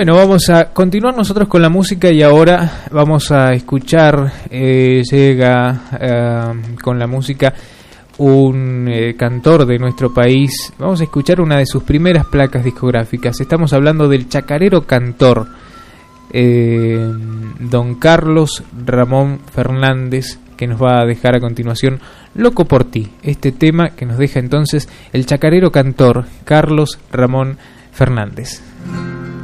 Bueno, vamos a continuar nosotros con la música y ahora vamos a escuchar, llega con la música un cantor de nuestro país. Vamos a escuchar una de sus primeras placas discográficas. Estamos hablando del chacarero cantor, don Carlos Ramón Fernández, que nos va a dejar a continuación Loco por ti, este tema que nos deja entonces el chacarero cantor Carlos Ramón Fernández.